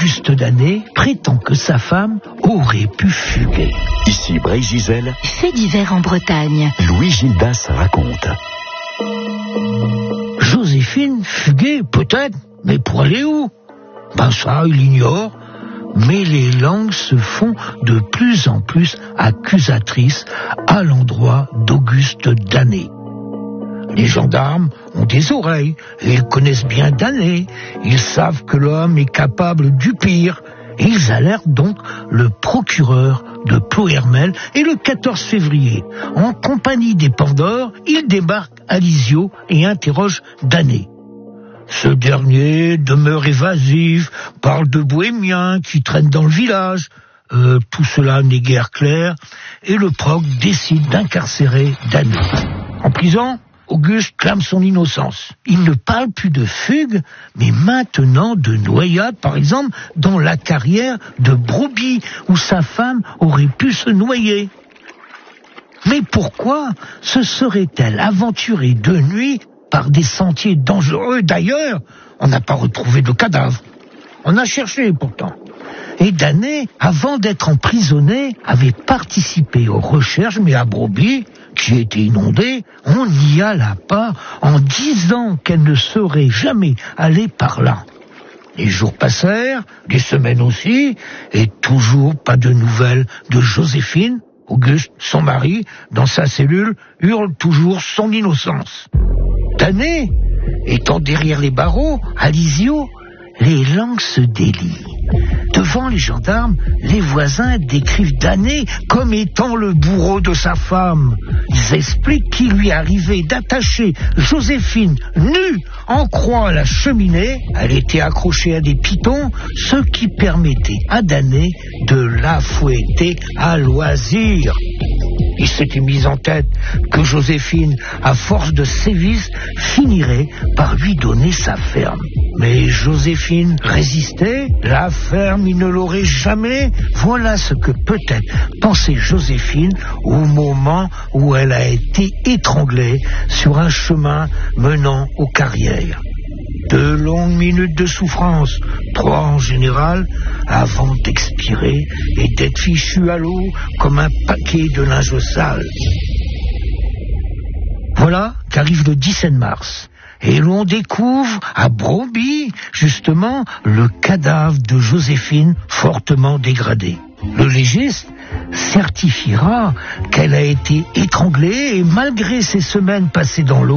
Auguste Danet prétend que sa femme aurait pu fuguer. Ici Bray-Gisèle. Fait divers en Bretagne. Louis Gildas raconte. Joséphine fuguait peut-être, mais pour aller où? Ben ça, il ignore. Mais les langues se font de plus en plus accusatrices à l'endroit d'Auguste Danet. Les gendarmes ont des oreilles et ils connaissent bien Danet. Ils savent que l'homme est capable du pire. Et ils alertent donc le procureur de Ploërmel et le 14 février, en compagnie des Pandores, ils débarquent à Lisieux et interrogent Danet. Ce dernier demeure évasif, parle de bohémiens qui traînent dans le village. Tout cela n'est guère clair et le proc décide d'incarcérer Danet. En prison, Auguste clame son innocence. Il ne parle plus de fugue, mais maintenant de noyade, par exemple, dans la carrière de Brobby, où sa femme aurait pu se noyer. Mais pourquoi se serait-elle aventurée de nuit par des sentiers dangereux? D'ailleurs, on n'a pas retrouvé de cadavre. On a cherché pourtant. Et Danet, avant d'être emprisonné, avait participé aux recherches, mais à Brobby, qui était inondée, on n'y alla pas en disant qu'elle ne serait jamais allée par là. Les jours passèrent, les semaines aussi, et toujours pas de nouvelles de Joséphine. Auguste, son mari, dans sa cellule, hurle toujours son innocence. Danet, étant derrière les barreaux, à Lisieux, les langues se délient. Devant les gendarmes, les voisins décrivent Danet comme étant le bourreau de sa femme. Ils expliquent qu'il lui arrivait d'attacher Joséphine nue en croix à la cheminée. Elle était accrochée à des pitons, ce qui permettait à Danet de la fouetter à loisir. Il s'était mis en tête que Joséphine, à force de sévices, finirait par lui donner sa ferme. Mais Joséphine résistait, la ferme, il ne l'aurait jamais. Voilà ce que peut-être pensait Joséphine au moment où elle a été étranglée sur un chemin menant aux carrières. De longues minutes de souffrance, 3 en général, avant d'expirer et d'être fichue à l'eau comme un paquet de linge sale. Voilà qu'arrive le 17 mars. Et l'on découvre à Brobby, justement, le cadavre de Joséphine fortement dégradé. Le légiste certifiera qu'elle a été étranglée et malgré ses semaines passées dans l'eau,